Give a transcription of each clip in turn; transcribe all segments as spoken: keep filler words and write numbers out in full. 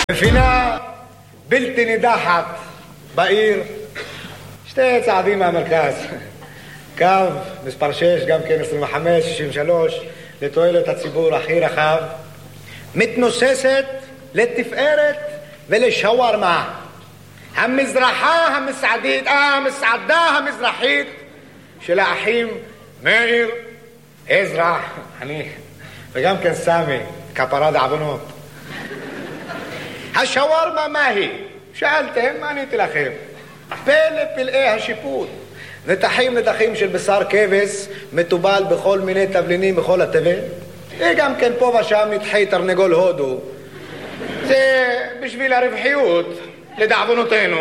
מפינה בלתי נידחת בעיר, שתי צעדים מהמרכז, קו מספר שש, גם כן עשרים וחמש שישים ושלוש, לתועלת הציבור הכי רחב, מתנוססת לתפארת ולשווארמה, המזרחה המסעדית, אה, המסעדה המזרחית של האחים מאיר, עזרא, אני, וגם כן סמי, כפרה דעוונות. השווארמה מה היא? שאלתם, מה עניתי לכם? פלא פלאי השיפוט. נתחים נתחים של בשר כבש, מטובל בכל מיני תבלינים בכל התבל. וגם כן פה ושם נתחי תרנגול הודו. זה בשביל הרווחיות, לדעוונותינו.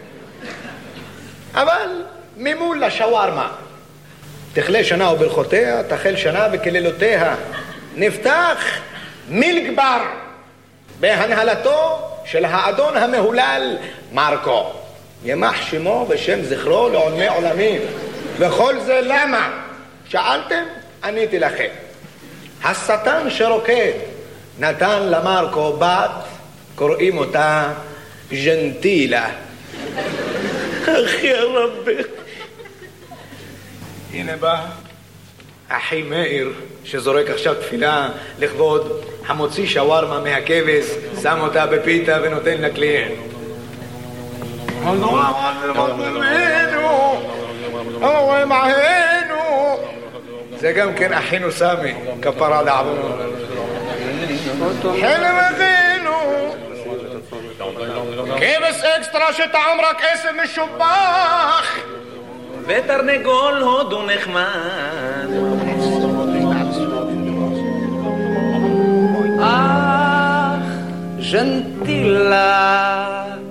אבל ממול לשווארמה. תכלה שנה וברכותיה, תחל שנה וקללותיה. נפתח מילגבר בהנהלתו של האדון המהולל מרקו. ימח שמו ושם זכרו לעולמי עולמים. וכל זה למה? שאלתם? עניתי לכם. השטן שרוקד נתן למרקו בת, קוראים אותה ג'נטילה. אחי הרבי. הנה בא אחי מאיר שזורק עכשיו תפילה לכבוד המוציא שווארמה מהכבש, שם אותה בפיתה ונותן לקליינט. זה גם כן אחינו סמי, כפרה דעוונות. חלם אחינו כבש אקסטרה שטעם רק עשב משובח ותרנגול הודו נחמד. אך ז'נטילה